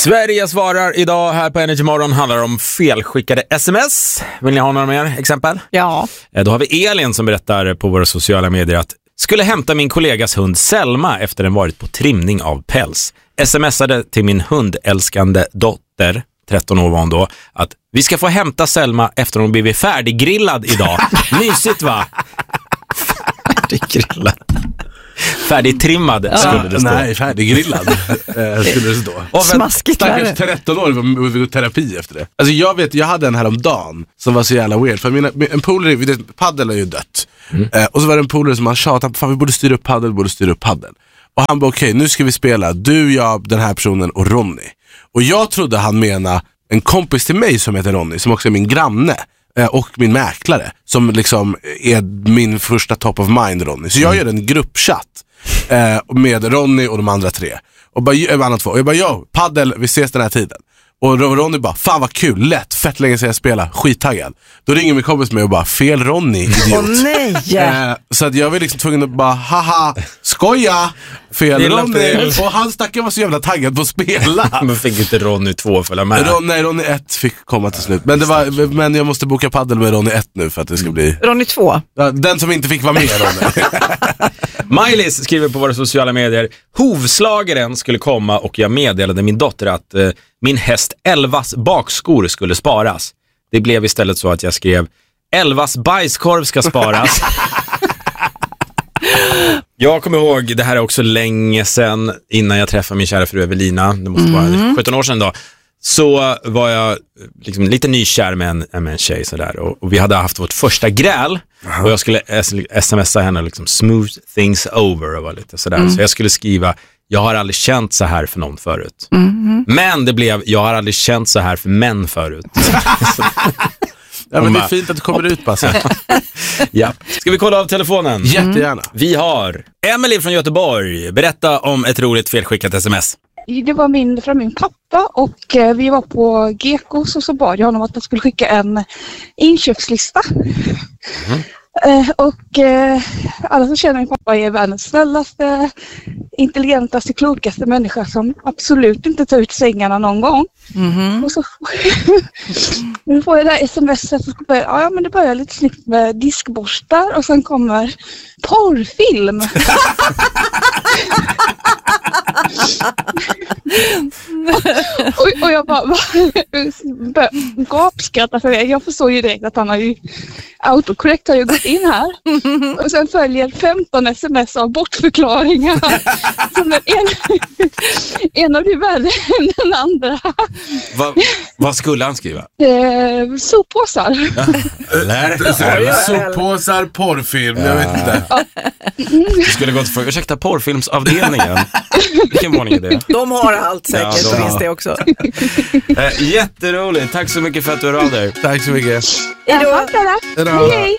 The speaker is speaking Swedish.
Sverige svarar idag här på Energy Morgon handlar om felskickade sms. Vill ni ha några mer exempel? Ja. Då har vi Elin som berättar på våra sociala medier att skulle hämta min kollegas hund Selma efter den varit på trimning av päls. Smsade till min hundälskande dotter, 13 år var hon då, att vi ska få hämta Selma efter hon blivit färdiggrillad idag. Mysigt va? Färdiggrillad. Färdigtrimmad skulle det stå. Nej, färdiggrillad skulle det stå. Smaskigt. Stackars 13 år var terapi efter det. Alltså jag hade en här om dagen som var så jävla weird. För en polare, paddel är ju dött. Och så var det en polare som han tjatade, fan vi borde styra upp paddel. Och han bara okej, nu ska vi spela, du, jag, den här personen och Ronny. Och jag trodde han menade en kompis till mig som heter Ronny, som också är min granne. Och min mäklare som liksom är min första top of mind Ronny. Så jag gör en gruppchatt med Ronny och de andra tre. Och jag bara, paddel, vi ses den här tiden. Och Ronny bara, fan vad kul, lätt, fett länge sedan jag spelar, skittaggad. Då ringer min kompis med och bara, fel Ronny, idiot. Nej. Så att jag var liksom tvungen att bara, haha, skoja, fel Ronny. Och han stackaren var så jävla taggad på att spela. Men fick inte Ronny 2 följa med? Nej, Ronny 1 fick komma till slut. Men jag måste boka paddel med Ronny 1 nu för att det ska bli... Ronny 2. Ja, den som inte fick vara med, Ronny. Maj-Lis skriver på våra sociala medier: hovslagaren skulle komma och jag meddelade min dotter att min häst Elvas bakskor skulle sparas. Det blev istället så att jag skrev Elvas bajskorv ska sparas. Jag kommer ihåg, det här är också länge sedan, innan jag träffade min kära fru Evelina, det måste vara 17 år sedan då. Så var jag liksom lite nykär med en tjej sådär. Och vi hade haft vårt första gräl. Och jag skulle smsa henne liksom smooth things over och var lite sådär. Så jag skulle skriva, jag har aldrig känt så här för någon förut. Men det blev, jag har aldrig känt så här för män förut. Ja, men det är fint att du kommer ut, Basse. Ja. Ska vi kolla av telefonen? Jättegärna. Vi har Emily från Göteborg. Berätta om ett roligt felskickat sms. Det var från min pappa och vi var på Gekos och så bad jag honom att han skulle skicka en inköpslista. Och alla som känner min pappa är världens snällaste, intelligentaste, klokaste människa som absolut inte tar ut sängarna någon gång. Och så nu får jag det här smset och men det börjar lite snyggt med diskborstar och sen kommer porrfilm. och jag bara gapskrattar för det. Jag förstår ju direkt att han har ju autokorrekt har ju gått in här. Och sen följer 15 sms av bortförklaringar. Som en av de värre än den andra. Vad skulle han skriva? Soppåsar. Soppåsar, porrfilm, jag vet inte. Du skulle gått för, ursäkta, porrfilmsavdelningen. Vilken våning är det? De har allt säkert, Ja, finns det också. Jätteroligt, tack så mycket för att du hörde av dig. Tack så mycket. Hejdå. Hej.